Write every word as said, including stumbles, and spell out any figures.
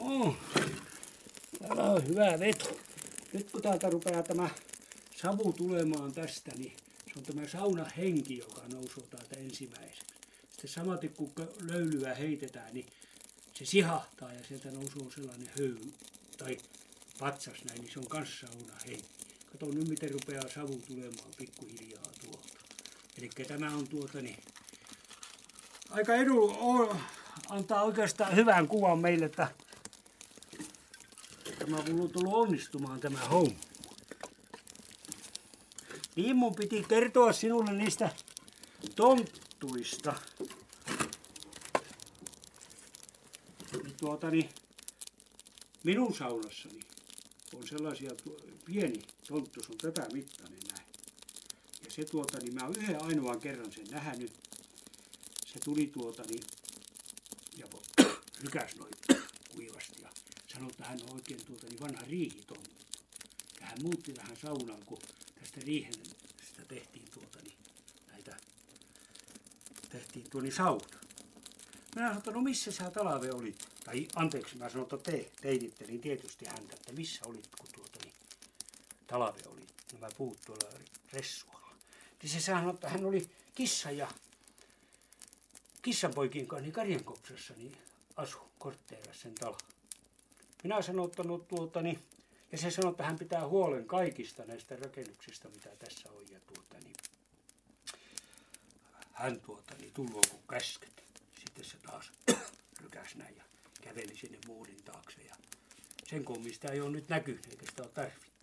No, täällä on hyvä veto. Nyt kun täältä rupeaa tämä savu tulemaan tästä, niin se on tämä saunahenki, joka nousee täältä ensimmäiseksi. Sitten samaten kun löylyä heitetään, niin se sihahtaa ja sieltä nousee sellainen höyry tai patsas näin, niin se on kans saunahenki. Kato nyt miten rupeaa savu tulemaan pikkuhiljaa tuolta. Eli tämä on tuota niin aika edu antaa oikeastaan hyvän kuvan meille, että tämä on tullut onnistumaan tämä homma. Niin mun piti kertoa sinulle niistä tonttuista. Niin tuota niin, minun saunassani on sellaisia pieni tonttu, se on tätä mittainen näin. Ja se tuota niin, mä oon yhden ainoan kerran sen nähnyt. Se tuli tuota niin, ja rykäs noin kuivasti ja sanoi, että hän on oikein tuota niin vanha riihitonttu. Ja hän muutti tähän saunaan, kun tästä riihen sitä tehtiin tuota niin, näitä, tehtiin tuoni sauna. Minä sanoin, että no missä sä talve olit? Tai anteeksi, mä sanoin, että te teitittelin tietysti häntä, että missä olit, kun tuota niin, talve oli. Nämä puut tuolla ressualla. Niin se sanoi, että hän oli kissa ja kissanpoikien kanssa niin Karjankopsassa niin asu kortteerassa sen talo. Minä sanoin, että no tuota niin, ja se sanoi, että hän pitää huolen kaikista näistä rakennuksista, mitä tässä on. Ja tuota niin, hän tuota niin, tullut kun käsket. Sitten se taas rykäs näin ja käveli sinne muurin taakse. Ja sen kommista ei ole nyt näkynyt, eikä sitä ole tarvittu.